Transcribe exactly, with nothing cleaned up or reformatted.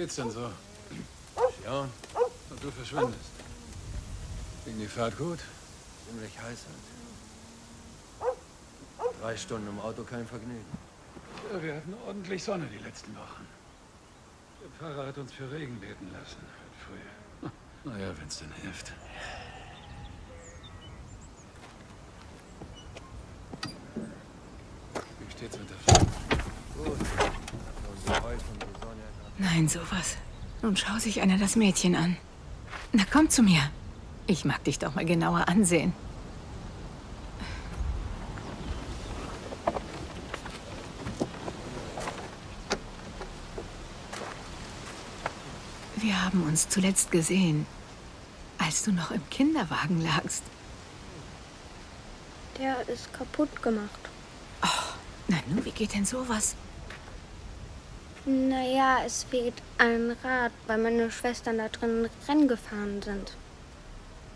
geht's denn so? Ja, Und du verschwindest. Ging die Fahrt gut? ziemlich heiß halt. Drei Stunden im Auto, kein Vergnügen. Ja, wir hatten ordentlich Sonne die letzten Wochen. Der Pfarrer hat uns für Regen beten lassen, heute früh. Hm, Naja, wenn's denn hilft. Wie steht's mit der Frau? Gut. Unser Heu von Sonja gerade. Nein, sowas. Nun schau sich einer das Mädchen an. Na, komm zu mir. Ich mag dich doch mal genauer ansehen. Wir haben uns zuletzt gesehen, als du noch im Kinderwagen lagst. Der ist kaputt gemacht. Oh, na nun, wie geht denn sowas? Naja, es fehlt ein Rad, weil meine Schwestern da drin Rennen gefahren sind.